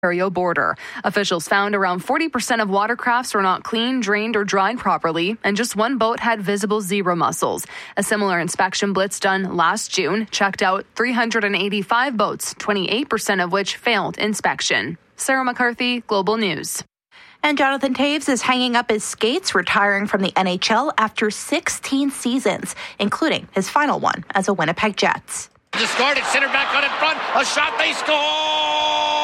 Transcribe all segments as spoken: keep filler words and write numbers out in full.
Ontario border. Officials found around forty percent of watercrafts were not cleaned, drained, or dried properly, and just one boat had visible zebra mussels. A similar inspection blitz done last June checked out three hundred eighty-five boats, twenty-eight percent of which failed inspection. Sarah McCarthy, Global News. And Jonathan Toews is hanging up his skates, retiring from the N H L after sixteen seasons, including his final one as a Winnipeg Jets. Discarded, center back on in front, a shot, they score!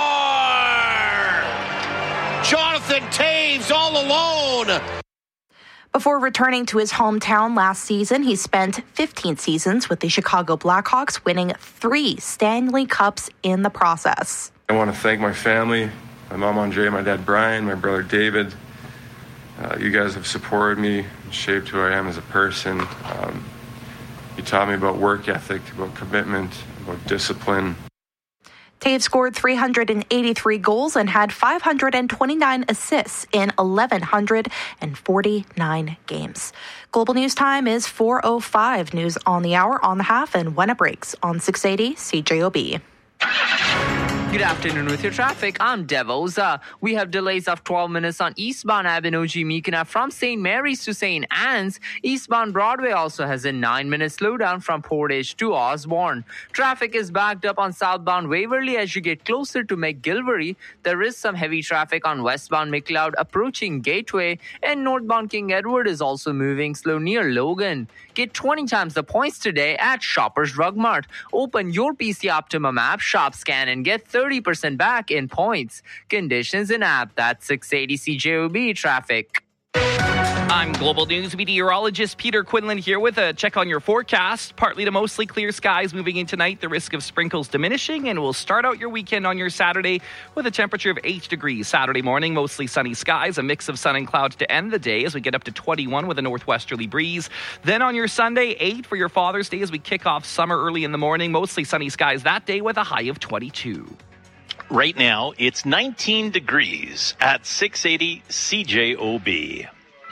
Jonathan Toews all alone. Before returning to his hometown last season, he spent fifteen seasons with the Chicago Blackhawks, winning three Stanley Cups in the process. I want to thank my family, my mom Andre, my dad Brian, my brother David. Uh, you guys have supported me and shaped who I am as a person. Um, you taught me about work ethic, about commitment, about discipline. Toews scored three hundred eighty-three goals and had five hundred twenty-nine assists in one thousand one hundred forty-nine games. Global News Time is four oh five. News on the hour, on the half, and when it breaks on six eighty C J O B. Good afternoon with your traffic. I'm Dev Oza. We have delays of twelve minutes on eastbound Abinogi Meekina from Saint Mary's to Saint Anne's. Eastbound Broadway also has a nine-minute slowdown from Portage to Osborne. Traffic is backed up on southbound Waverly as you get closer to McGilvery. There is some heavy traffic on westbound McLeod approaching Gateway, and northbound King Edward is also moving slow near Logan. Get twenty times the points today at Shoppers Drug Mart. Open your P C Optimum app, shop, scan, and get thirty percent back in points. Conditions in app. That's six eighty C J O B traffic. I'm Global News meteorologist Peter Quinlan here with a check on your forecast. Partly to mostly clear skies moving in tonight, the risk of sprinkles diminishing, and we'll start out your weekend on your Saturday with a temperature of eight degrees. Saturday morning, mostly sunny skies, a mix of sun and clouds to end the day as we get up to twenty-one with a northwesterly breeze. Then on your Sunday, eight for your Father's Day as we kick off summer early in the morning, mostly sunny skies that day with a high of twenty-two. Right now, it's nineteen degrees at six eighty C J O B.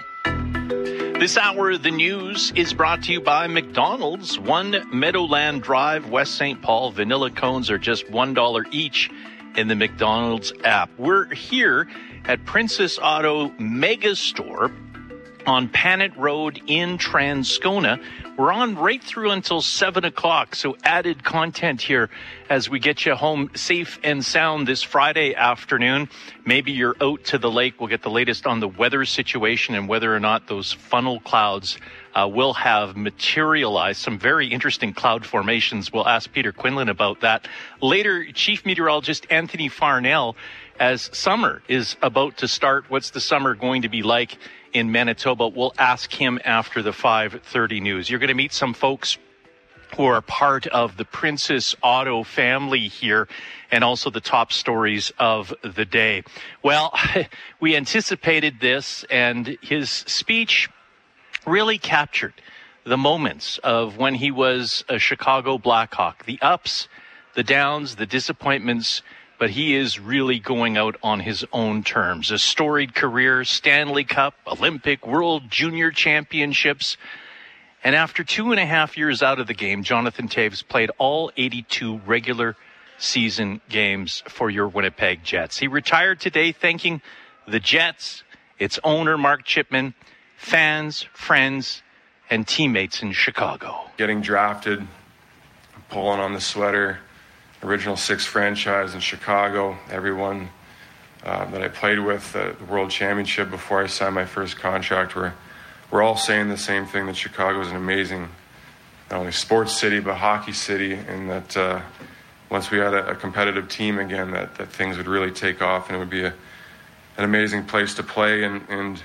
This hour, the news is brought to you by McDonald's. One Meadowland Drive, West Saint Paul. Vanilla cones are just one dollar each in the McDonald's app. We're here at Princess Auto Megastore on Panet Road in Transcona. We're on right through until seven o'clock, so added content here as we get you home safe and sound this Friday afternoon. Maybe you're out to the lake. We'll get the latest on the weather situation and whether or not those funnel clouds uh, will have materialized. Some very interesting cloud formations. We'll ask Peter Quinlan about that. Later, Chief Meteorologist Anthony Farnell, as summer is about to start. What's the summer going to be like in Manitoba? We'll ask him after the five thirty news. You're going to meet some folks who are part of the Princess Auto family here, and also the top stories of the day. Well, we anticipated this, and his speech really captured the moments of when he was a Chicago Blackhawk, the ups, the downs, the disappointments, but he is really going out on his own terms. A storied career, Stanley Cup, Olympic, World Junior Championships. And after two and a half years out of the game, Jonathan Toews played all eighty-two regular season games for your Winnipeg Jets. He retired today thanking the Jets, its owner, Mark Chipman, fans, friends, and teammates in Chicago. Getting drafted, pulling on the sweater, original six franchise in Chicago, everyone uh, that I played with at the World Championship before I signed my first contract were, we're all saying the same thing, that Chicago is an amazing, not only sports city, but hockey city, and that uh, once we had a, a competitive team again, that, that things would really take off and it would be a, an amazing place to play. And, and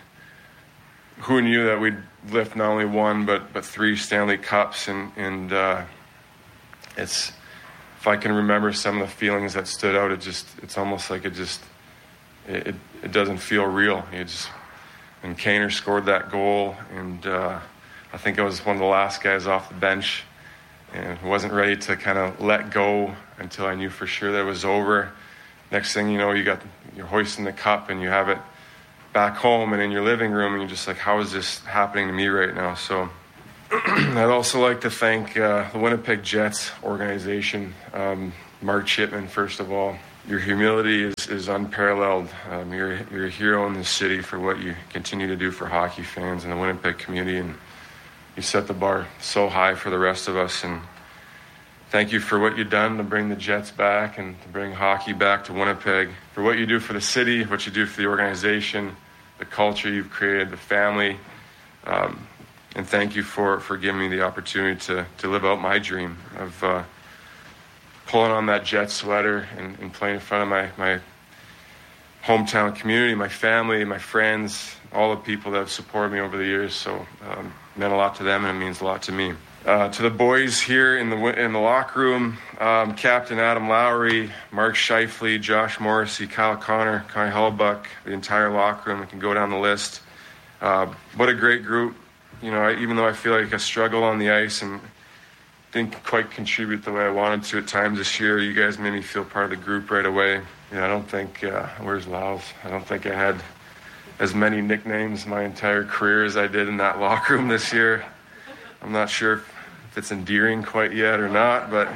who knew that we'd lift not only one, but, but three Stanley Cups, and, and uh, it's... If I can remember some of the feelings that stood out, it just, it's almost like it just, it, it, it doesn't feel real. You just, when Kaner scored that goal, and uh, I think I was one of the last guys off the bench, and wasn't ready to kind of let go until I knew for sure that it was over. Next thing you know, you got, you're hoisting the cup and you have it back home and in your living room, and you're just like, how is this happening to me right now? So I'd also like to thank uh, the Winnipeg Jets organization, um, Mark Chipman, first of all. your humility is, is unparalleled. Um, you're, you're a hero in this city for what you continue to do for hockey fans and the Winnipeg community, and you set the bar so high for the rest of us. And thank you for what you've done to bring the Jets back and to bring hockey back to Winnipeg, for what you do for the city, what you do for the organization, the culture you've created, the family. Um, and thank you for, for giving me the opportunity to, to live out my dream of uh, pulling on that Jet sweater and, and playing in front of my, my hometown community, my family, my friends, all the people that have supported me over the years. So um, it meant a lot to them, and it means a lot to me. Uh, to the boys here in the in the locker room, um, Captain Adam Lowry, Mark Scheifele, Josh Morrissey, Kyle Connor, Kai Hellebuck, the entire locker room. I can go down the list. Uh, what a great group. You know, I, even though I feel like I struggled on the ice and didn't quite contribute the way I wanted to at times this year, you guys made me feel part of the group right away. You know, I don't think, uh, where's Laos? I don't think I had as many nicknames my entire career as I did in that locker room this year. I'm not sure if it's endearing quite yet or not, but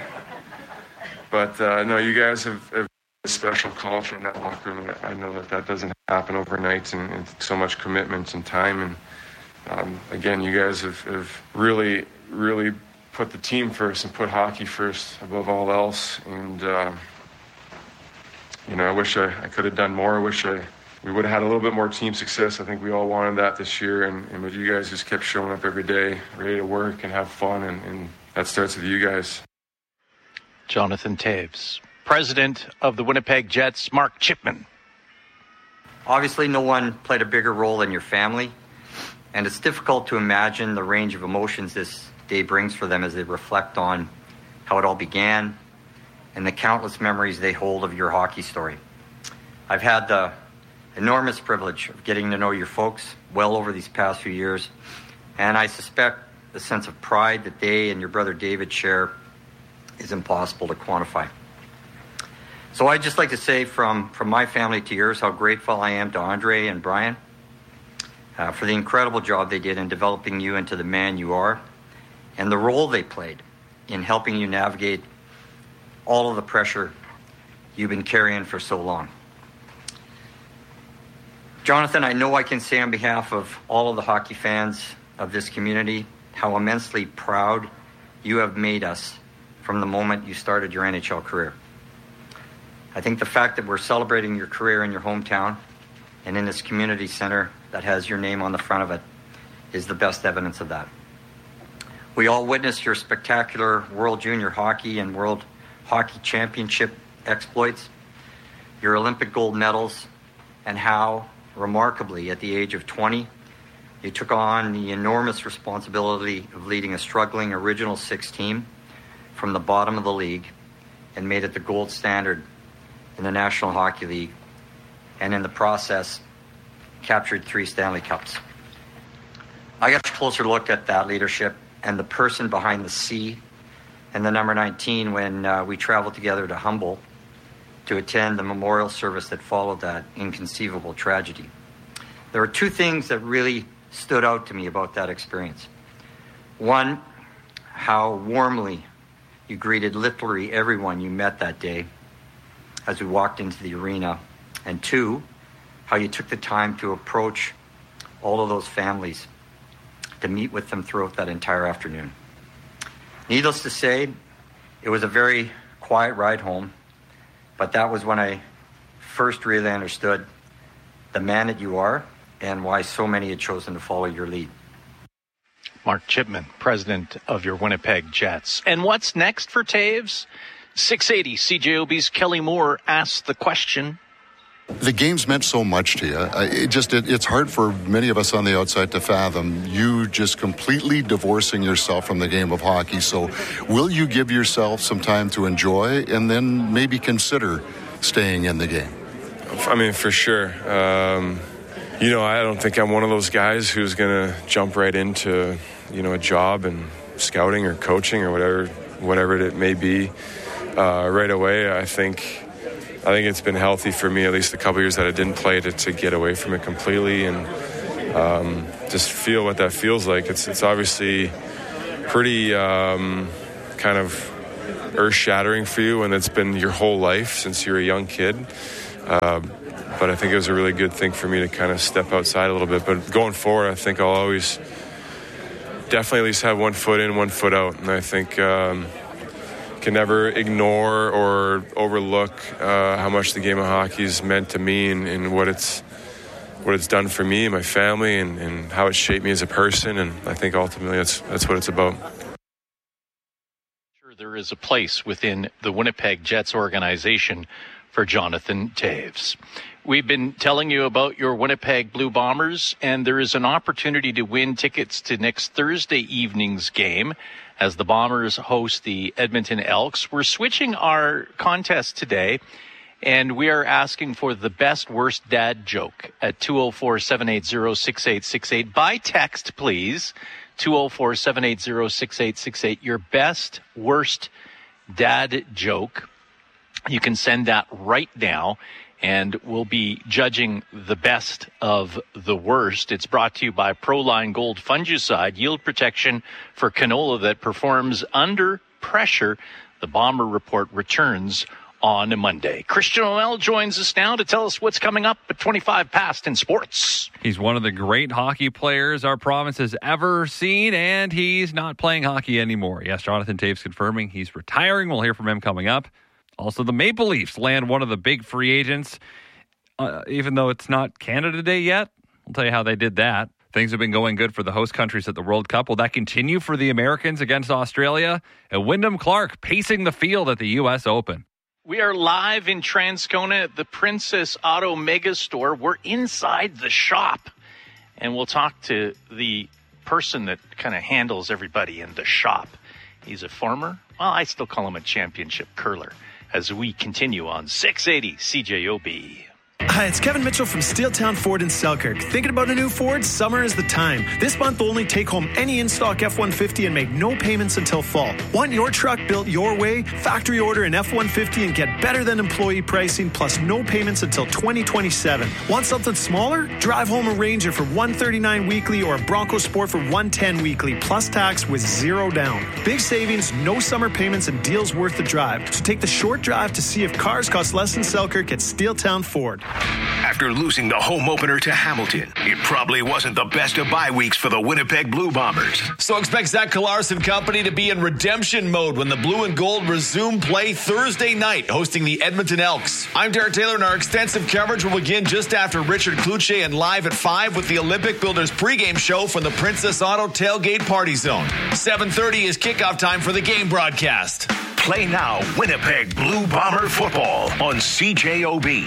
but uh, no, you guys have, have a special culture in that locker room. I know that that doesn't happen overnight, and, and so much commitment and time. And um, again, you guys have, have really, really put the team first and put hockey first above all else. And uh, you know, I wish I, I could have done more. I wish I we would have had a little bit more team success. I think we all wanted that this year, and, and but you guys just kept showing up every day, ready to work and have fun, and, and that starts with you guys. Jonathan Toews, president of the Winnipeg Jets, Mark Chipman. Obviously, no one played a bigger role than your family, and it's difficult to imagine the range of emotions this day brings for them as they reflect on how it all began and the countless memories they hold of your hockey story. I've had the enormous privilege of getting to know your folks well over these past few years, and I suspect the sense of pride that they and your brother David share is impossible to quantify. So I'd just like to say from, from my family to yours how grateful I am to Andre and Brian uh, for the incredible job they did in developing you into the man you are, and the role they played in helping you navigate all of the pressure you've been carrying for so long. Jonathan, I know I can say on behalf of all of the hockey fans of this community how immensely proud you have made us from the moment you started your N H L career. I think the fact that we're celebrating your career in your hometown and in this community center that has your name on the front of it is the best evidence of that. We all witnessed your spectacular World Junior Hockey and World Hockey Championship exploits, your Olympic gold medals, and how, remarkably, at the age of twenty, you took on the enormous responsibility of leading a struggling Original Six team from the bottom of the league and made it the gold standard in the National Hockey League, and in the process, captured three Stanley Cups. I got a closer look at that leadership and the person behind the C and the number nineteen when uh, we traveled together to Humboldt to attend the memorial service that followed that inconceivable tragedy. There were two things that really stood out to me about that experience. One, how warmly you greeted literally everyone you met that day as we walked into the arena. And two, how you took the time to approach all of those families to meet with them throughout that entire afternoon. Needless to say, it was a very quiet ride home, but that was when I first really understood the man that you are and why so many had chosen to follow your lead. Mark Chipman, president of your Winnipeg Jets. And what's next for Toews? six eighty C J O B's Kelly Moore asked the question. The game's meant so much to you. It just it, it's hard for many of us on the outside to fathom you just completely divorcing yourself from the game of hockey. So will you give yourself some time to enjoy and then maybe consider staying in the game? I mean, for sure. Um, you know, I don't think I'm one of those guys who's going to jump right into, you know, a job and scouting or coaching or whatever, whatever it may be uh, right away. I think... I think it's been healthy for me, at least the couple years that I didn't play, to, to get away from it completely and um, just feel what that feels like. It's it's obviously pretty um, kind of earth-shattering for you when it's been your whole life since you were a young kid. Uh, but I think it was a really good thing for me to kind of step outside a little bit. But going forward, I think I'll always definitely at least have one foot in, one foot out. And I think um, can never ignore or overlook uh, how much the game of hockey's meant to me and, and what it's what it's done for me and my family and, and how it shaped me as a person. And I think ultimately that's that's what it's about. Sure, there is a place within the Winnipeg Jets organization for Jonathan Toews. We've been telling you about your Winnipeg Blue Bombers, and there is an opportunity to win tickets to next Thursday evening's game as the Bombers host the Edmonton Elks. We're switching our contest today, and we are asking for the best worst dad joke at two oh four, seven eight zero, six eight six eight. By text, please, two oh four, seven eight zero, six eight six eight. Your best worst dad joke. You can send that right now, and we'll be judging the best of the worst. It's brought to you by Proline Gold Fungicide, yield protection for canola that performs under pressure. The Bomber Report returns on a Monday. Christian O'Mell joins us now to tell us what's coming up at twenty-five past in sports. He's one of the great hockey players our province has ever seen, and he's not playing hockey anymore. Yes, Jonathan Toews confirming he's retiring. We'll hear from him coming up. Also, the Maple Leafs land one of the big free agents, uh, even though it's not Canada Day yet. I'll tell you how they did that. Things have been going good for the host countries at the World Cup. Will that continue for the Americans against Australia? And Wyndham Clark pacing the field at the U S Open. We are live in Transcona at the Princess Auto Megastore. We're inside the shop, and we'll talk to the person that kind of handles everybody in the shop. He's a former, well, I still call him a championship curler, as we continue on six eighty C J O B. Hi, it's Kevin Mitchell from Steeltown Ford in Selkirk. Thinking about a new Ford? Summer is the time. This month, only take home any in-stock F one fifty and make no payments until fall. Want your truck built your way? Factory order an F one fifty and get better than employee pricing plus no payments until twenty twenty-seven. Want something smaller? Drive home a Ranger for one thirty-nine weekly or a Bronco Sport for one ten weekly plus tax with zero down. Big savings, no summer payments, and deals worth the drive. So take the short drive to see if cars cost less than Selkirk at Steeltown Ford. After losing the home opener to Hamilton, it probably wasn't the best of bye weeks for the Winnipeg Blue Bombers. So expect Zach Kolaris and company to be in redemption mode when the Blue and Gold resume play Thursday night, hosting the Edmonton Elks. I'm Derek Taylor, and our extensive coverage will begin just after Richard Cloutier and live at five with the Olympic Builders pregame show from the Princess Auto Tailgate Party Zone. seven thirty is kickoff time for the game broadcast. Play now Winnipeg Blue Bomber football on C J O B.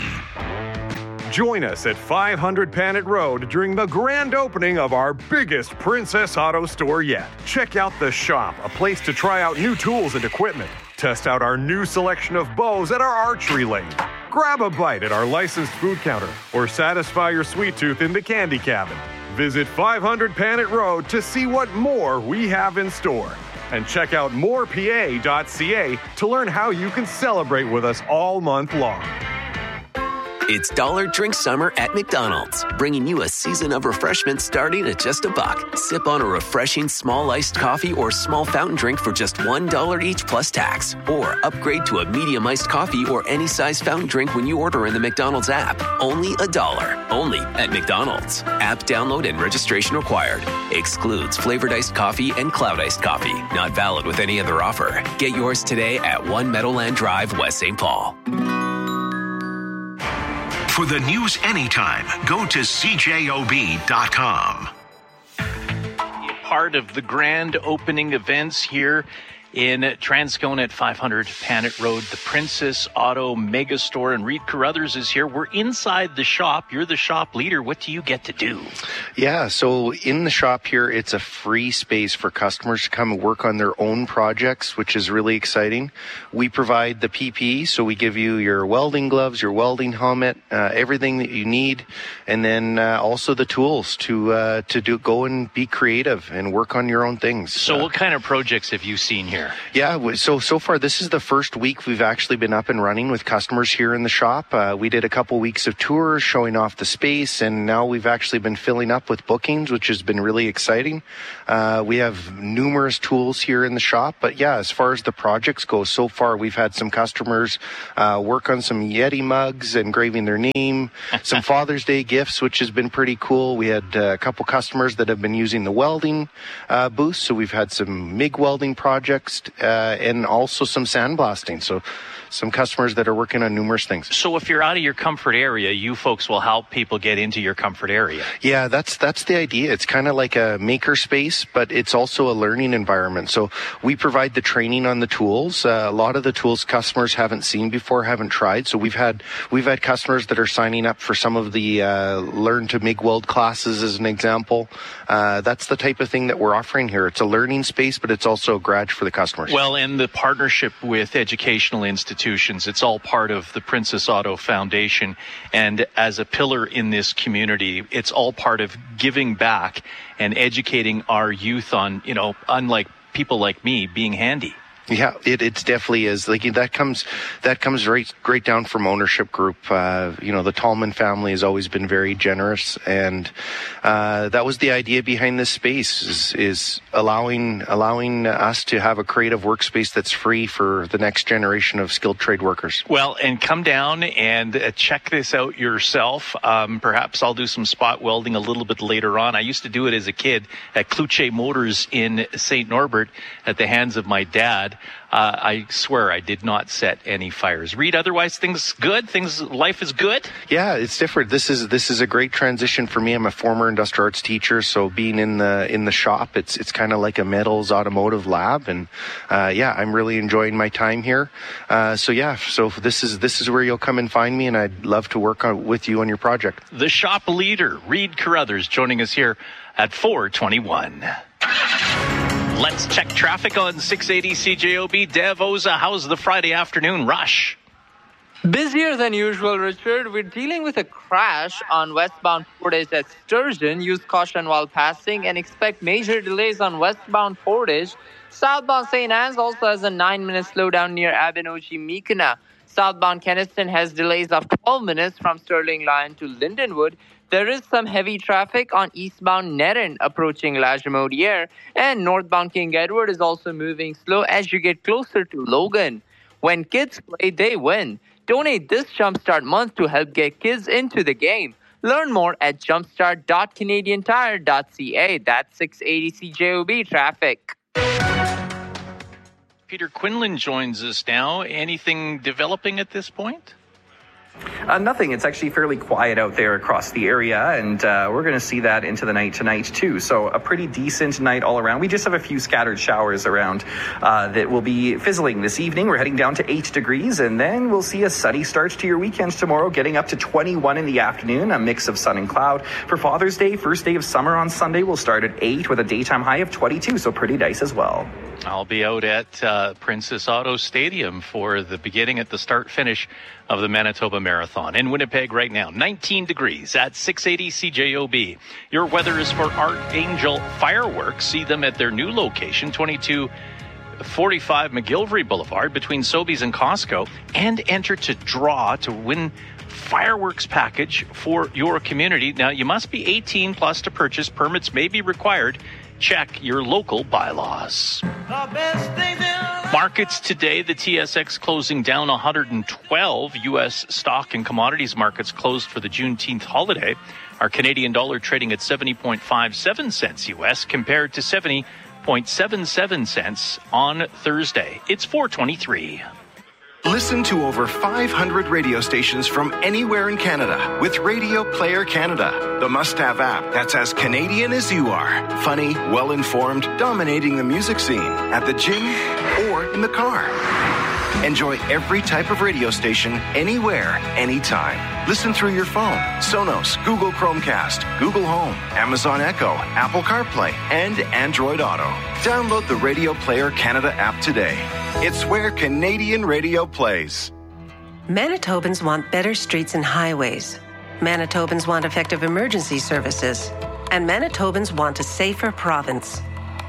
Join us at five hundred Panet Road during the grand opening of our biggest Princess Auto store yet. Check out the shop, a place to try out new tools and equipment. Test out our new selection of bows at our archery lane. Grab a bite at our licensed food counter or satisfy your sweet tooth in the candy cabin. Visit five hundred Panet Road to see what more we have in store. And check out more P A dot C A to learn how you can celebrate with us all month long. It's Dollar Drink Summer at McDonald's, bringing you a season of refreshment starting at just a buck. Sip on a refreshing small iced coffee or small fountain drink for just one dollar each plus tax. Or upgrade to a medium iced coffee or any size fountain drink when you order in the McDonald's app. Only a dollar. Only at McDonald's. App download and registration required. Excludes flavored iced coffee and cloud iced coffee. Not valid with any other offer. Get yours today at One Meadowland Drive, West Saint Paul. For the news anytime, go to C J O B dot com. Part of the grand opening events here in Transcona at five hundred Panet Road, the Princess Auto Megastore, and Reed Carruthers is here. We're inside the shop. You're the shop leader. What do you get to do? Yeah, so in the shop here, it's a free space for customers to come and work on their own projects, which is really exciting. We provide the P P E, so we give you your welding gloves, your welding helmet, uh, everything that you need, and then uh, also the tools to uh, to do go and be creative and work on your own things. So uh, what kind of projects have you seen here? here? Yeah, so so far this is the first week we've actually been up and running with customers here in the shop. Uh, we did a couple weeks of tours showing off the space, and now we've actually been filling up with bookings, which has been really exciting. Uh, we have numerous tools here in the shop, but yeah, as far as the projects go, so far we've had some customers uh, work on some Yeti mugs, engraving their name, some Father's Day gifts, which has been pretty cool. We had uh, a couple customers that have been using the welding uh, booth, so we've had some MIG welding projects uh, and also some sandblasting. So some customers that are working on numerous things. So if you're out of your comfort area, you folks will help people get into your comfort area. Yeah, that's that's the idea. It's kind of like a maker space, but it's also a learning environment. So we provide the training on the tools. Uh, a lot of the tools customers haven't seen before, haven't tried. So we've had we've had customers that are signing up for some of the uh, Learn to MIG Weld classes, as an example. Uh, that's the type of thing that we're offering here. It's a learning space, but it's also a garage for the customers. Well, and the partnership with educational institutions, it's all part of the Princess Auto Foundation. And as a pillar in this community, it's all part of giving back and educating our youth on, you know, unlike people like me, being handy. Yeah, it it's definitely is. Like that comes that comes right right down from ownership group. Uh, you know, the Tallman family has always been very generous, and uh, that was the idea behind this space is, is allowing allowing us to have a creative workspace that's free for the next generation of skilled trade workers. Well, and come down and uh, check this out yourself. Um, perhaps I'll do some spot welding a little bit later on. I used to do it as a kid at Cloutier Motors in Saint Norbert at the hands of my dad. Uh, I swear I did not set any fires. Reed, otherwise things good? Things, life is good? Yeah, it's different. This is this is a great transition for me. I'm a former industrial arts teacher, so being in the in the shop, it's it's kind of like a metals automotive lab, and uh, yeah, I'm really enjoying my time here. Uh, so yeah, so this is this is where you'll come and find me, and I'd love to work on, with you on your project. The shop leader, Reed Carruthers, joining us here at four twenty-one. Let's check traffic on six eighty C J O B. Dev Oza, how's the Friday afternoon rush? Busier than usual, Richard. We're dealing with a crash on westbound Portage at Sturgeon. Use caution while passing and expect major delays on westbound Portage. Southbound Saint Anne's also has a nine-minute slowdown near Abinogi-Meekina. Southbound Keniston has delays of twelve minutes from Sterling Lion to Lindenwood. There is some heavy traffic on eastbound Nerin approaching Lajimodiere, and northbound King Edward is also moving slow as you get closer to Logan. When kids play, they win. Donate this Jumpstart month to help get kids into the game. Learn more at jumpstart dot canadian tire dot c a. That's six eighty C J O B traffic. Peter Quinlan joins us now. Anything developing at this point? Uh, nothing. It's actually fairly quiet out there across the area, and uh, we're going to see that into the night tonight, too. So a pretty decent night all around. We just have a few scattered showers around uh, that will be fizzling this evening. We're heading down to eight degrees, and then we'll see a sunny start to your weekends tomorrow, getting up to twenty-one in the afternoon, a mix of sun and cloud. For Father's Day, first day of summer on Sunday, we'll start at eight with a daytime high of twenty-two, so pretty nice as well. I'll be out at uh, Princess Auto Stadium for the beginning at the start-finish of the Manitoba Marathon. In Winnipeg right now, nineteen degrees at six eighty C J O B. Your weather is for Archangel Fireworks. See them at their new location, twenty-two forty-five McGillivray Boulevard between Sobeys and Costco, and enter to draw to win fireworks package for your community. Now, you must be eighteen plus to purchase. Permits may be required. Check your local bylaws. Markets today, the T S X closing down one hundred twelve. U S stock and commodities markets closed for the Juneteenth holiday. Our Canadian dollar trading at seventy point five seven cents U S compared to seventy point seven seven cents on Thursday. It's four twenty-three. Listen to over five hundred radio stations from anywhere in Canada with Radio Player Canada, the must-have app that's as Canadian as you are. Funny, well-informed, dominating the music scene at the gym or in the car. Enjoy every type of radio station anywhere, anytime. Listen through your phone, Sonos, Google Chromecast, Google Home, Amazon Echo, Apple CarPlay, and Android Auto. Download the Radio Player Canada app today. It's where Canadian radio plays. Manitobans want better streets and highways. Manitobans want effective emergency services. And Manitobans want a safer province.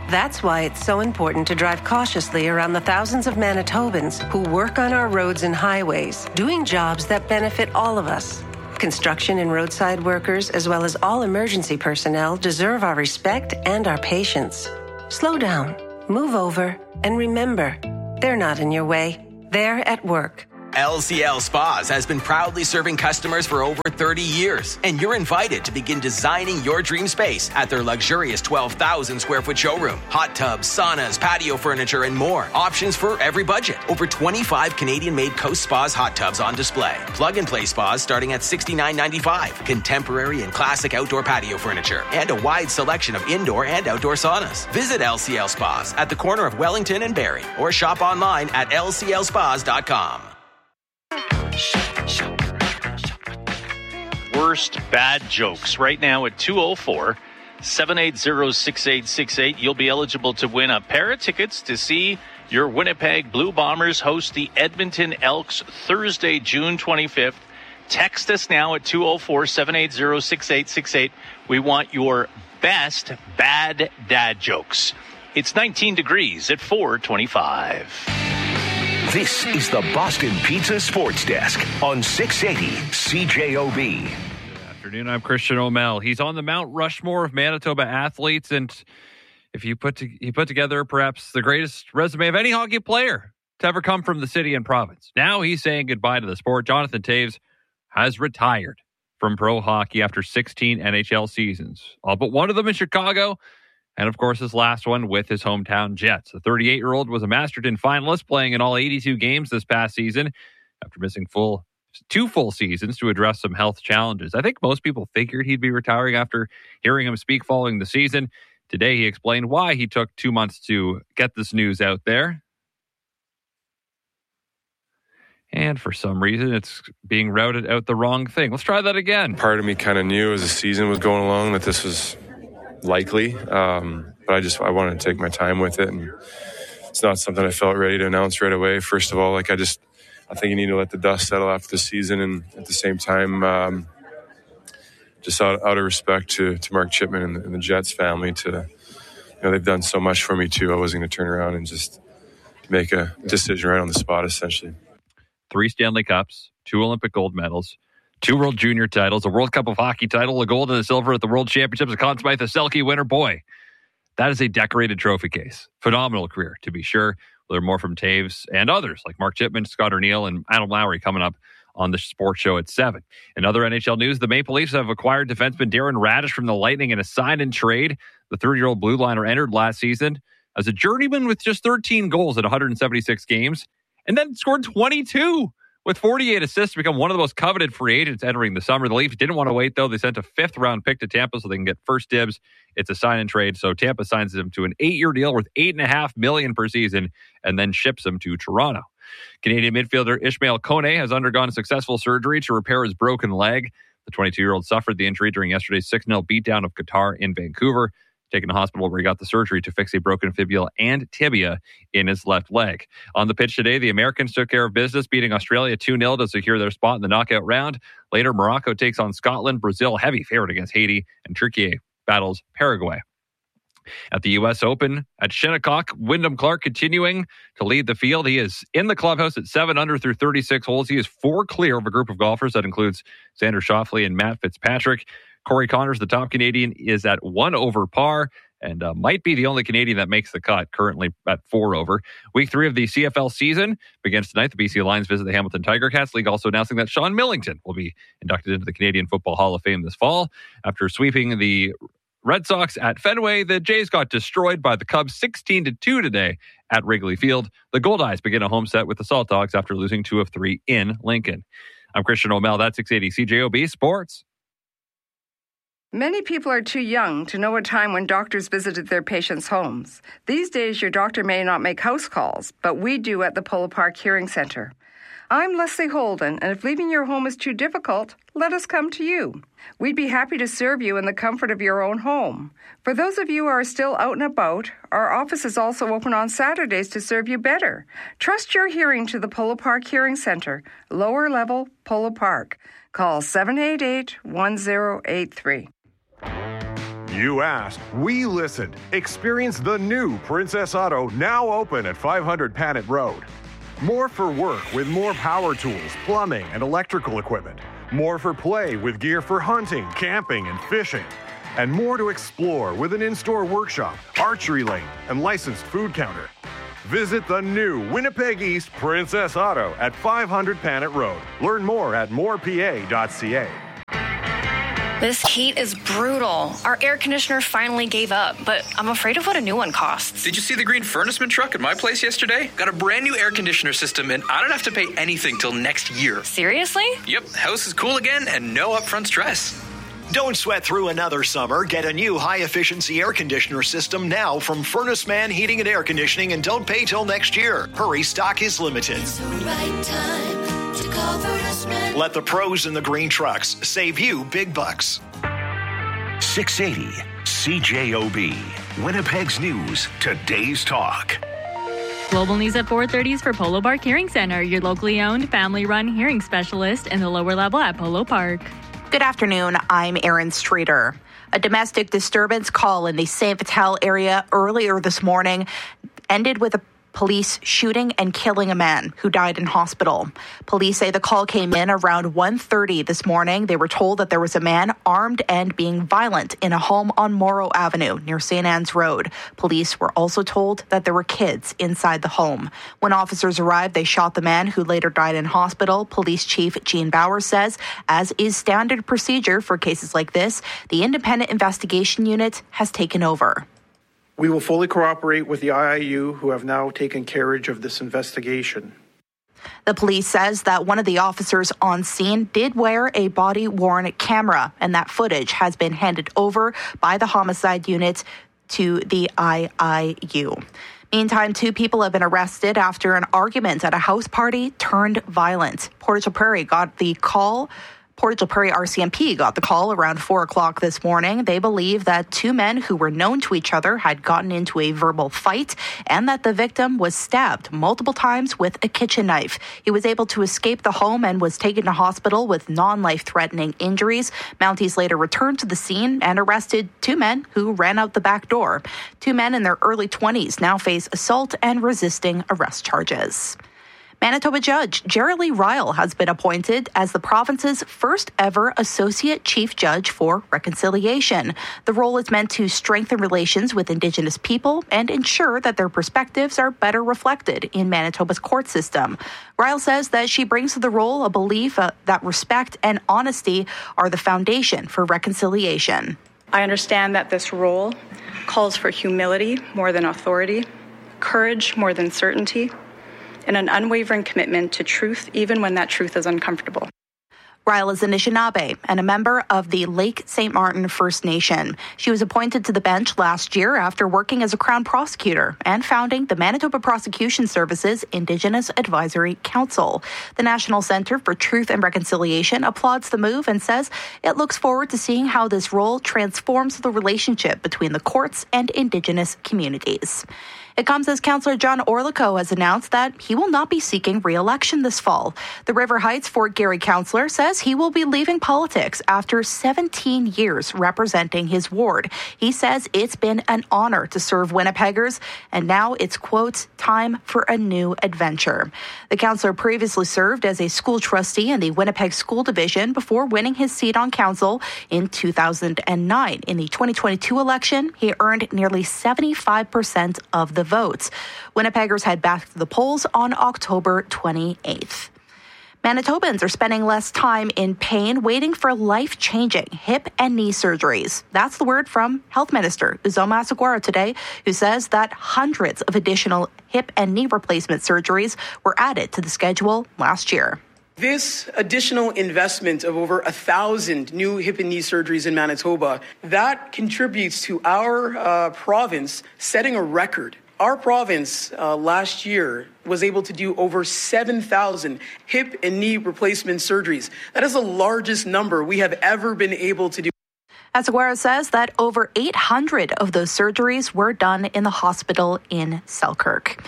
That's why it's so important to drive cautiously around the thousands of Manitobans who work on our roads and highways, doing jobs that benefit all of us. Construction and roadside workers, as well as all emergency personnel, deserve our respect and our patience. Slow down, move over, and remember, they're not in your way. They're at work. L C L Spas has been proudly serving customers for over thirty years, and you're invited to begin designing your dream space at their luxurious twelve thousand square foot showroom. Hot tubs, saunas, patio furniture, and more. Options for every budget. Over twenty-five Canadian-made Coast Spas hot tubs on display. Plug-and-play spas starting at sixty-nine ninety-five. Contemporary and classic outdoor patio furniture, and a wide selection of indoor and outdoor saunas. Visit L C L Spas at the corner of Wellington and Barrie, or shop online at L C L spas dot com. Worst bad jokes right now at two oh four, seven eight zero, six eight six eight. You'll be eligible to win a pair of tickets to see your Winnipeg Blue Bombers host the Edmonton Elks Thursday, June twenty-fifth. Text us now at two oh four, seven eight zero, six eight six eight. We want your best bad dad jokes. It's nineteen degrees at four twenty-five. This is the Boston Pizza Sports Desk on six eighty C J O B. Good afternoon. I'm Christian O'Mell. He's on the Mount Rushmore of Manitoba athletes, and if you put to, he put together perhaps the greatest resume of any hockey player to ever come from the city and province. Now he's saying goodbye to the sport. Jonathan Toews has retired from pro hockey after sixteen N H L seasons, all but one of them in Chicago. And, of course, his last one with his hometown Jets. The thirty-eight-year-old was a Masterton finalist, playing in all eighty-two games this past season after missing full two full seasons to address some health challenges. I think most people figured he'd be retiring after hearing him speak following the season. Today, he explained why he took two months to get this news out there. And for some reason, it's being routed out the wrong thing. Let's try that again. Part of me kind of knew as the season was going along that this was likely, um, but I just I wanted to take my time with it, and it's not something I felt ready to announce right away. First of all, like I just I think you need to let the dust settle after the season, and at the same time, um, just out, out of respect to, to Mark Chipman and the, and the Jets family, to you know they've done so much for me too. I wasn't going to turn around and just make a decision right on the spot. Essentially, three Stanley Cups, two Olympic gold medals, two World Junior titles, a World Cup of Hockey title, a gold and a silver at the World Championships, a Conn Smythe, a Selke winner. Boy, that is a decorated trophy case. Phenomenal career, to be sure. We'll learn more from Toews and others like Mark Chipman, Scott O'Neill, and Adam Lowry coming up on the sports show at seven. In other N H L news, the Maple Leafs have acquired defenseman Darren Radish from the Lightning in a sign and trade. The thirty-year-old blue liner entered last season as a journeyman with just thirteen goals in one hundred seventy-six games, and then scored twenty-two. With forty-eight assists to become one of the most coveted free agents entering the summer. The Leafs didn't want to wait, though. They sent a fifth-round pick to Tampa so they can get first dibs. It's a sign-and-trade, so Tampa signs him to an eight-year deal worth eight point five million dollars per season and then ships him to Toronto. Canadian midfielder Ishmael Kone has undergone successful surgery to repair his broken leg. The twenty-two-year-old suffered the injury during yesterday's six nil beatdown of Qatar in Vancouver. Taken to hospital where he got the surgery to fix a broken fibula and tibia in his left leg. On the pitch today, the Americans took care of business, beating Australia two nil to secure their spot in the knockout round. Later, Morocco takes on Scotland, Brazil heavy favorite against Haiti, and Turkey battles Paraguay. At the U S Open at Shinnecock, Wyndham Clark continuing to lead the field. He is in the clubhouse at seven under through thirty-six holes. He is four clear of a group of golfers that includes Xander Schauffele and Matt Fitzpatrick. Corey Connors, the top Canadian, is at one over par and uh, might be the only Canadian that makes the cut, currently at four over. Week three of the C F L season begins tonight. The B C Lions visit the Hamilton Tiger Cats. League also announcing that Sean Millington will be inducted into the Canadian Football Hall of Fame this fall. After sweeping the Red Sox at Fenway, the Jays got destroyed by the Cubs sixteen to two today at Wrigley Field. The Goldeyes begin a home set with the Salt Dogs after losing two of three in Lincoln. I'm Christian O'Mell. That's six eighty C J O B Sports. Many people are too young to know a time when doctors visited their patients' homes. These days, your doctor may not make house calls, but we do at the Polo Park Hearing Center. I'm Leslie Holden, and if leaving your home is too difficult, let us come to you. We'd be happy to serve you in the comfort of your own home. For those of you who are still out and about, our office is also open on Saturdays to serve you better. Trust your hearing to the Polo Park Hearing Center, lower level, Polo Park. Call seven eight eight, one zero eight three. You asked, we listened. Experience the new Princess Auto, now open at five hundred Panet Road. More for work with more power tools, plumbing, and electrical equipment. More for play with gear for hunting, camping, and fishing. And more to explore with an in-store workshop, archery lane, and licensed food counter. Visit the new Winnipeg East Princess Auto at five hundred Panet Road. Learn more at more p a dot c a. This heat is brutal. Our air conditioner finally gave up, but I'm afraid of what a new one costs. Did you see the green furnaceman truck at my place yesterday? Got a brand new air conditioner system, and I don't have to pay anything till next year. Seriously? Yep, house is cool again and no upfront stress. Don't sweat through another summer. Get a new high-efficiency air conditioner system now from Furnace Man Heating and Air Conditioning, and don't pay till next year. Hurry, stock is limited. It's the right time to call Furnace Man. Let the pros in the green trucks save you big bucks. six eighty C J O B. Winnipeg's News, today's talk. Global News at four thirty is for Polo Park Hearing Center, your locally owned, family-run hearing specialist in the lower level at Polo Park. Good afternoon. I'm Erin Streeter. A domestic disturbance call in the Saint Vital area earlier this morning ended with a police shooting and killing a man who died in hospital. Police say the call came in around one thirty this morning. They were told that there was a man armed and being violent in a home on Morrow Avenue near Saint Anne's Road. Police were also told that there were kids inside the home. When officers arrived, they shot the man who later died in hospital. Police Chief Gene Bowers says, as is standard procedure for cases like this, the Independent Investigation Unit has taken over. We will fully cooperate with the I I U, who have now taken carriage of this investigation. The police says that one of the officers on scene did wear a body-worn camera, and that footage has been handed over by the homicide unit to the I I U. Meantime, two people have been arrested after an argument at a house party turned violent. Portage Prairie got the call. Portage Prairie R C M P got the call around four o'clock this morning. They believe that two men who were known to each other had gotten into a verbal fight and that the victim was stabbed multiple times with a kitchen knife. He was able to escape the home and was taken to hospital with non-life-threatening injuries. Mounties later returned to the scene and arrested two men who ran out the back door. Two men in their early twenties now face assault and resisting arrest charges. Manitoba Judge Jerry Lee Ryle has been appointed as the province's first ever Associate Chief Judge for Reconciliation. The role is meant to strengthen relations with Indigenous people and ensure that their perspectives are better reflected in Manitoba's court system. Ryle says that she brings to the role a belief uh, that respect and honesty are the foundation for reconciliation. I understand that this role calls for humility more than authority, courage more than certainty, and an unwavering commitment to truth, even when that truth is uncomfortable. Ryle is Anishinaabe and a member of the Lake Saint Martin First Nation. She was appointed to the bench last year after working as a Crown prosecutor and founding the Manitoba Prosecution Services Indigenous Advisory Council. The National Centre for Truth and Reconciliation applauds the move and says it looks forward to seeing how this role transforms the relationship between the courts and Indigenous communities. It comes as Councillor John Orlico has announced that he will not be seeking re-election this fall. The River Heights Fort Garry councillor says he will be leaving politics after seventeen years representing his ward. He says it's been an honour to serve Winnipeggers, and now it's, quote, time for a new adventure. The councillor previously served as a school trustee in the Winnipeg School Division before winning his seat on council in two thousand nine. In the twenty twenty-two election, he earned nearly seventy-five percent of the votes. Winnipeggers head back to the polls on October twenty-eighth. Manitobans are spending less time in pain waiting for life-changing hip and knee surgeries. That's the word from Health Minister Uzoma Asagwara today, who says that hundreds of additional hip and knee replacement surgeries were added to the schedule last year. This additional investment of over a thousand new hip and knee surgeries in Manitoba, that contributes to our uh, province setting a record. Our province uh, last year was able to do over seven thousand hip and knee replacement surgeries. That is the largest number we have ever been able to do. Asagwara says that over eight hundred of those surgeries were done in the hospital in Selkirk.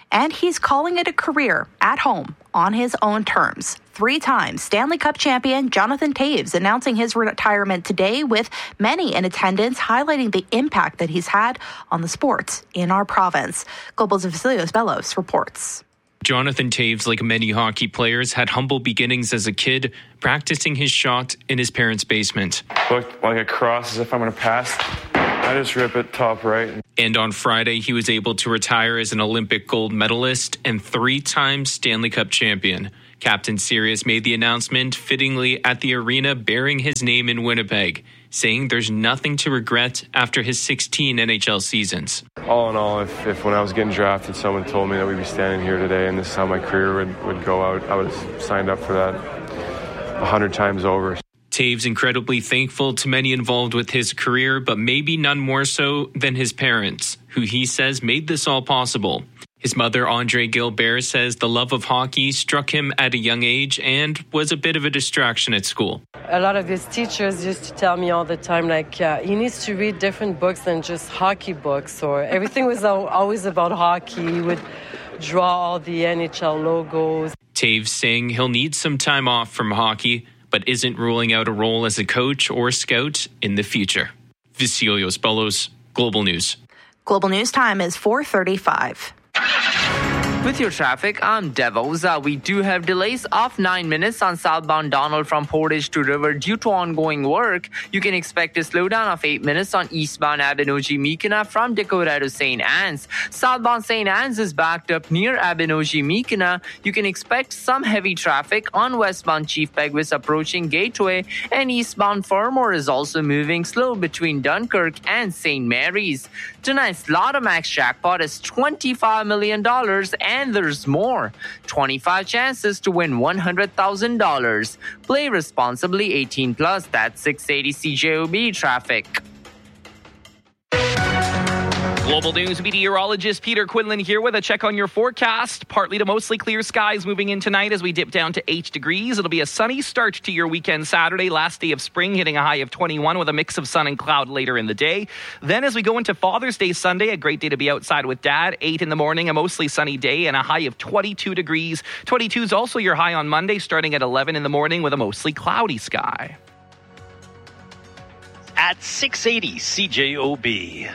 And he's calling it a career at home on his own terms. Three-time Stanley Cup champion Jonathan Toews announcing his retirement today, with many in attendance highlighting the impact that he's had on the sports in our province. Global's Vasilios Bellos reports. Jonathan Toews, like many hockey players, had humble beginnings as a kid, practicing his shot in his parents' basement. Look like a cross as if I'm going to pass. I just rip it top right. And on Friday, he was able to retire as an Olympic gold medalist and three-time Stanley Cup champion. Captain Sirius made the announcement fittingly at the arena bearing his name in Winnipeg, saying there's nothing to regret after his sixteen N H L seasons. All in all, if, if when I was getting drafted, someone told me that we'd be standing here today and this is how my career would, would go out, I would have signed up for that a hundred times over. Toews incredibly thankful to many involved with his career, but maybe none more so than his parents, who he says made this all possible. His mother, Andre Gilbert, says the love of hockey struck him at a young age and was a bit of a distraction at school. A lot of his teachers used to tell me all the time, like, uh, he needs to read different books than just hockey books, or everything was always about hockey. He would draw all the N H L logos. Toews saying he'll need some time off from hockey, but isn't ruling out a role as a coach or scout in the future. Vasilios Bellos, Global News. Global News time is four thirty-five. With your traffic, I'm Devos. Uh, we do have delays of nine minutes on southbound Donald from Portage to River due to ongoing work. You can expect a slowdown of eight minutes on eastbound Abinogi-Mekina from Dakota to Saint Anne's. Southbound Saint Anne's is backed up near Abinogi-Mekina. You can expect some heavy traffic on westbound Chief Peguis approaching Gateway, and eastbound Fermor is also moving slow between Dunkirk and Saint Mary's. Tonight's Lotto Max jackpot is twenty-five million dollars, and there's more. twenty-five chances to win one hundred thousand dollars. Play responsibly, eighteen plus. That's six eighty C J O B traffic. Global News meteorologist Peter Quinlan here with a check on your forecast. Partly to mostly clear skies moving in tonight as we dip down to eight degrees. It'll be a sunny start to your weekend Saturday, last day of spring, hitting a high of twenty-one with a mix of sun and cloud later in the day. Then as we go into Father's Day Sunday, a great day to be outside with Dad. eight in the morning, a mostly sunny day and a high of twenty-two degrees. twenty-two is also your high on Monday, starting at eleven in the morning with a mostly cloudy sky. At six eighty C J O B.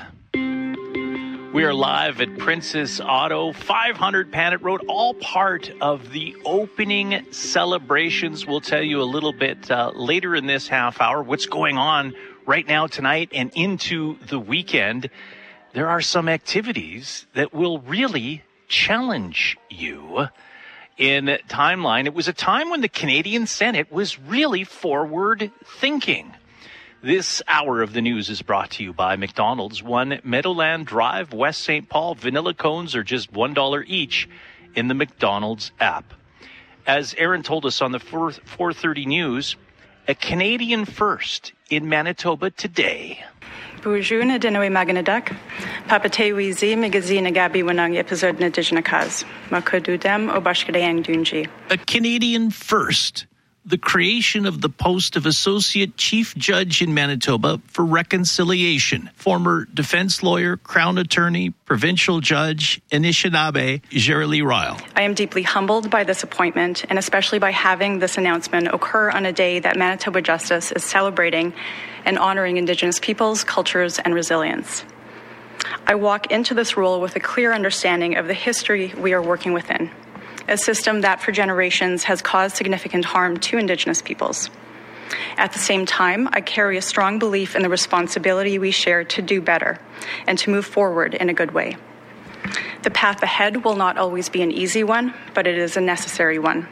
We are live at Princess Auto, five hundred Panet Road, all part of the opening celebrations. We'll tell you a little bit uh, later in this half hour what's going on right now tonight and into the weekend. There are some activities that will really challenge you. In timeline, it was a time when the Canadian Senate was really forward thinking. This hour of the news is brought to you by McDonald's. One Meadowland Drive, West Saint Paul. Vanilla cones are just one dollar each in the McDonald's app. As Aaron told us on the four thirty news, a Canadian first in Manitoba today. Bonjour na dinoy maganadak. Papatewi zi magazine gabi wanang episode na dijnakaz. Makududem obashkadayang dunji. A Canadian first. The creation of the post of Associate Chief Judge in Manitoba for Reconciliation. Former defense lawyer, Crown Attorney, Provincial Judge, Anishinaabe, Jerry Ryle. I am deeply humbled by this appointment, and especially by having this announcement occur on a day that Manitoba Justice is celebrating and honoring Indigenous peoples, cultures, and resilience. I walk into this role with a clear understanding of the history we are working within. A system that for generations has caused significant harm to Indigenous peoples. At the same time, I carry a strong belief in the responsibility we share to do better and to move forward in a good way. The path ahead will not always be an easy one, but it is a necessary one.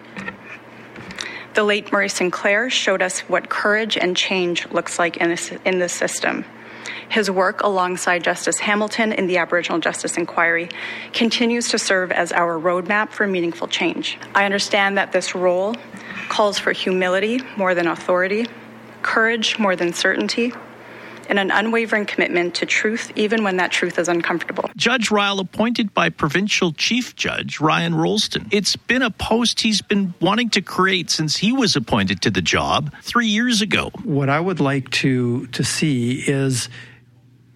The late Murray Sinclair showed us what courage and change looks like in this, in this system. His work alongside Justice Hamilton in the Aboriginal Justice Inquiry continues to serve as our roadmap for meaningful change. I understand that this role calls for humility more than authority, courage more than certainty, and an unwavering commitment to truth even when that truth is uncomfortable. Judge Ryle appointed by Provincial Chief Judge Ryan Rolston. It's been a post he's been wanting to create since he was appointed to the job three years ago. What I would like to to see is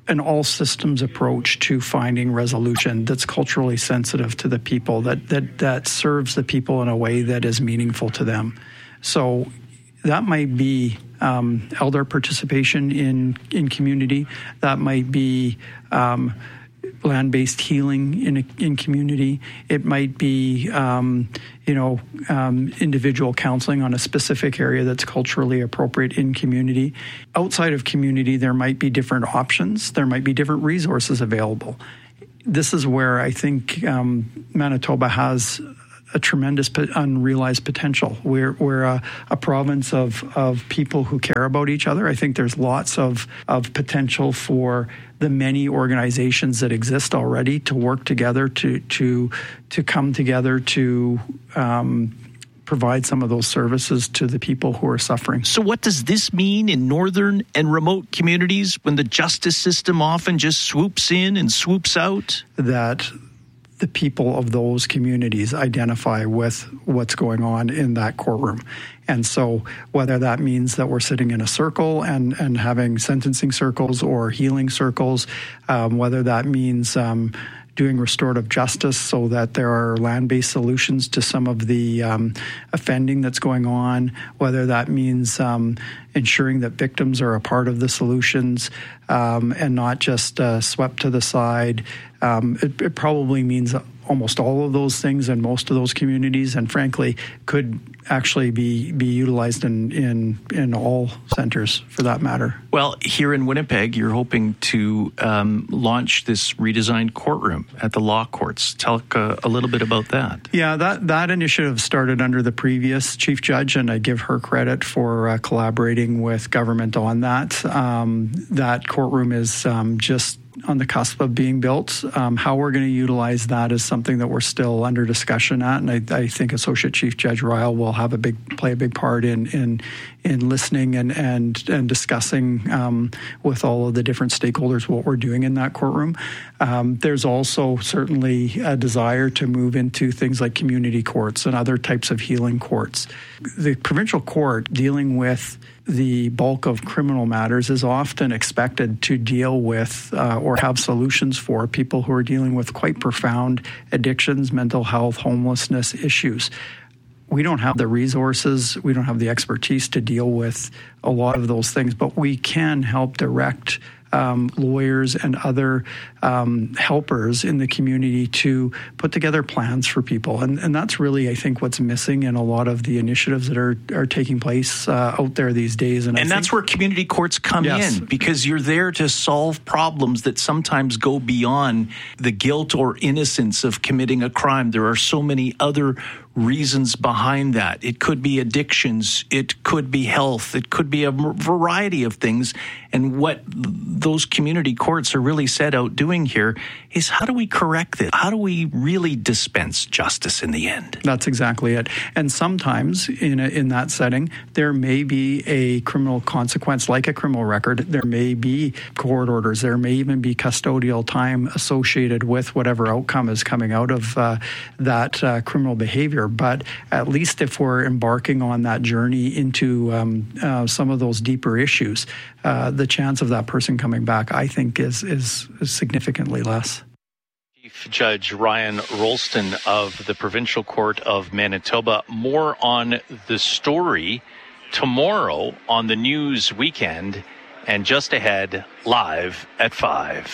an all-systems approach to finding resolution that's culturally sensitive to the people, that that that serves the people in a way that is meaningful to them. So that might be um, elder participation in, in community. That might be um, land-based healing in a, in community. It might be, um, you know, um, individual counseling on a specific area that's culturally appropriate in community. Outside of community, there might be different options. There might be different resources available. This is where I think um, Manitoba has a tremendous unrealized potential. We're, we're a, a province of, of people who care about each other. I think there's lots of, of potential for the many organizations that exist already to work together, to to to come together to um, provide some of those services to the people who are suffering. So what does this mean in northern and remote communities when the justice system often just swoops in and swoops out? That the people of those communities identify with what's going on in that courtroom. And so whether that means that we're sitting in a circle and, and having sentencing circles or healing circles, um, whether that means um, doing restorative justice so that there are land-based solutions to some of the um, offending that's going on, whether that means um, ensuring that victims are a part of the solutions um, and not just uh, swept to the side. Um, it, it probably means almost all of those things in most of those communities, and frankly, could actually be be utilized in in, in all centers for that matter. Well, here in Winnipeg, you're hoping to um, launch this redesigned courtroom at the law courts. Tell uh, a little bit about that. Yeah, that, that initiative started under the previous chief judge, and I give her credit for uh, collaborating with government on that. Um, that courtroom is um, just on the cusp of being built. Um, how we're going to utilize that is something that we're still under discussion at, and I, I think Associate Chief Judge Ryle will have a big play a big part in in in listening and and and discussing um, with all of the different stakeholders what we're doing in that courtroom. Um, there's also certainly a desire to move into things like community courts and other types of healing courts. The provincial court dealing with the bulk of criminal matters is often expected to deal with uh, or have solutions for people who are dealing with quite profound addictions, mental health, homelessness issues. We don't have the resources, we don't have the expertise to deal with a lot of those things, but we can help direct Um, lawyers and other um, helpers in the community to put together plans for people. And, and that's really, I think, what's missing in a lot of the initiatives that are, are taking place uh, out there these days. And, and I that's think, where community courts come yes. in, because you're there to solve problems that sometimes go beyond the guilt or innocence of committing a crime. There are so many other reasons behind that. It could be addictions, it could be health, it could be a variety of things. And what those community courts are really set out doing here is, how do we correct it? How do we really dispense justice in the end? That's exactly it. And sometimes in a, in that setting, there may be a criminal consequence, like a criminal record. There may be court orders. There may even be custodial time associated with whatever outcome is coming out of uh, that uh, criminal behavior. But at least if we're embarking on that journey into um, uh, some of those deeper issues, uh, the chance of that person coming back, I think, is, is, is significantly less. Chief Judge Ryan Rolston of the Provincial Court of Manitoba. More on the story tomorrow on the News Weekend, and just ahead, live at five.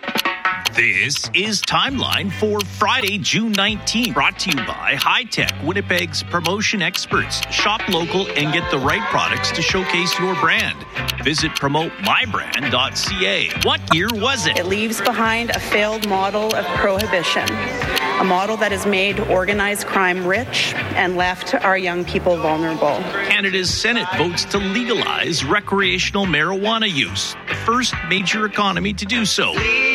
This is Timeline for Friday, June nineteenth, brought to you by High Tech, Winnipeg's promotion experts. Shop local and get the right products to showcase your brand. Visit promote my brand dot c a. What year was it? It leaves behind a failed model of prohibition, a model that has made organized crime rich and left our young people vulnerable. Canada's Senate votes to legalize recreational marijuana use, the first major economy to do so.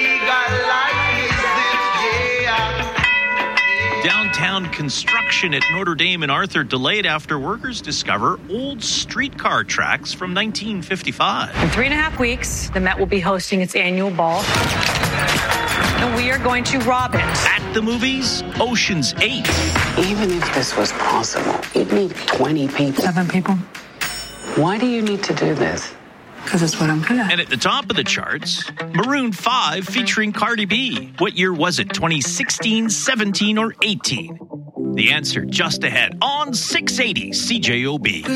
Downtown construction at Notre Dame and Arthur delayed after workers discover old streetcar tracks from nineteen fifty-five. In three and a half weeks, the Met will be hosting its annual ball, and we are going to rob it. At the movies, Ocean's Eight. Even if this was possible, you'd need twenty people. Seven people. Why do you need to do this? Because it's what I'm good at. And at the top of the charts, Maroon five featuring Cardi B. What year was it? twenty sixteen, seventeen, or eighteen? The answer just ahead on six eighty C J O B.